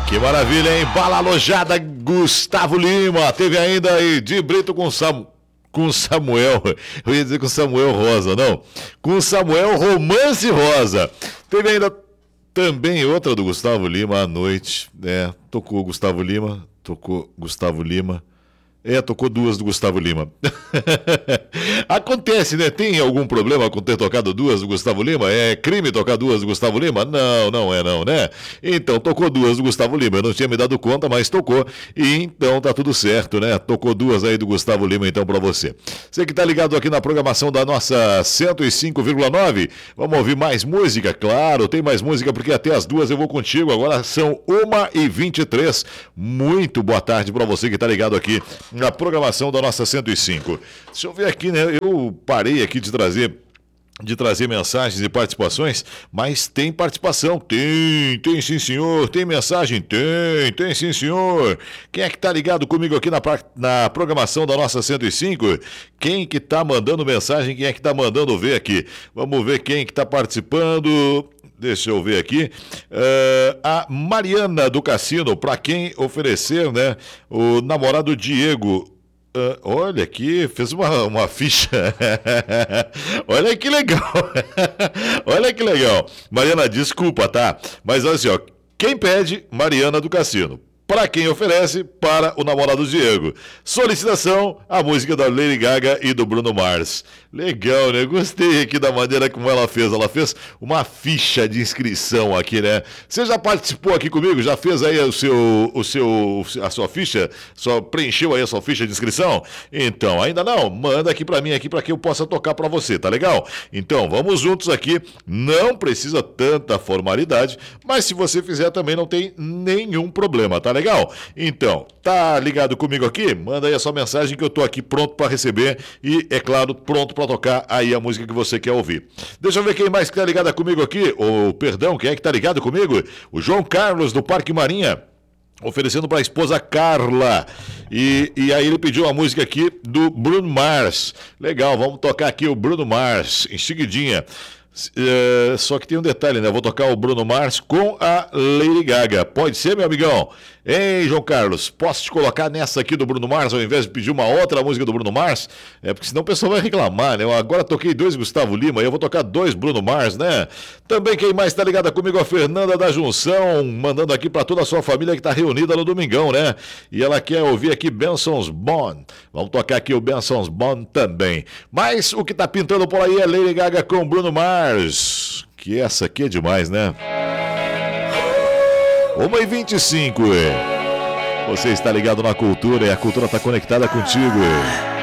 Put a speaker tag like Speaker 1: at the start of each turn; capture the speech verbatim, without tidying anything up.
Speaker 1: Que maravilha, hein? Bala alojada, Gustavo Lima. Teve ainda aí de Brito com Sam... com Samuel. Eu ia dizer com Samuel Rosa, não. Com Samuel Romance Rosa. Teve ainda também outra do Gustavo Lima à noite. É, tocou Gustavo Lima, tocou Gustavo Lima. É, tocou duas do Gustavo Lima. Acontece, né? Tem algum problema com ter tocado duas do Gustavo Lima? É crime tocar duas do Gustavo Lima? Não, não é não, né? Então, tocou duas do Gustavo Lima. Eu não tinha me dado conta, mas tocou. E então tá tudo certo, né? Tocou duas aí do Gustavo Lima, então, pra você. Você que tá ligado aqui na programação da nossa cento e cinco vírgula nove. Vamos ouvir mais música? Claro, tem mais música, porque até as duas eu vou contigo. Agora são uma e vinte e três. Muito boa tarde pra você que tá ligado aqui na programação da nossa cento e cinco. Deixa eu ver aqui, né? Eu parei aqui de trazer de trazer mensagens e participações, mas tem participação, tem, tem sim senhor, tem mensagem, tem, tem sim senhor. Quem é que tá ligado comigo aqui na, na programação da nossa cento e cinco? Quem que tá mandando mensagem, quem é que tá mandando ver aqui? Vamos ver quem que tá participando. Deixa eu ver aqui. Uh, a Mariana do Cassino, para quem oferecer, né? O namorado Diego. Uh, olha aqui, fez uma, uma ficha. Olha que legal. Olha que legal. Mariana, desculpa, tá? Mas olha assim, ó. Quem pede, Mariana do Cassino. Para quem oferece, para o namorado Diego. Solicitação, a música da Lady Gaga e do Bruno Mars. Legal, né? Gostei aqui da maneira como ela fez. Ela fez uma ficha de inscrição aqui, né? Você já participou aqui comigo? Já fez aí o seu, o seu, a sua ficha? Só preencheu aí a sua ficha de inscrição? Então, ainda não? Manda aqui para mim, aqui para que eu possa tocar para você, tá legal? Então, vamos juntos aqui. Não precisa tanta formalidade, mas se você fizer também não tem nenhum problema, tá legal? Então, tá ligado comigo aqui? Manda aí a sua mensagem que eu tô aqui pronto para receber e, é claro, pronto para tocar aí a música que você quer ouvir. Deixa eu ver quem mais que tá ligado comigo aqui. Ou, perdão, quem é que tá ligado comigo? O João Carlos do Parque Marinha, oferecendo para a esposa Carla. E, e aí ele pediu uma música aqui do Bruno Mars. Legal, vamos tocar aqui o Bruno Mars em seguidinha. Uh, só que tem um detalhe, né? Eu vou tocar o Bruno Mars com a Lady Gaga. Pode ser, meu amigão? Ei, João Carlos, posso te colocar nessa aqui do Bruno Mars ao invés de pedir uma outra música do Bruno Mars? É, porque senão o pessoal vai reclamar, né? Eu agora toquei dois Gustavo Lima e eu vou tocar dois Bruno Mars, né? Também quem mais tá ligada comigo é a Fernanda da Junção, mandando aqui pra toda a sua família que tá reunida no domingão, né? E ela quer ouvir aqui Benson's Bond. Vamos tocar aqui o Benson's Bond também. Mas o que tá pintando por aí é Lady Gaga com Bruno Mars. Que essa aqui é demais, né? uma e vinte e cinco. Você está ligado na cultura e a cultura está conectada contigo.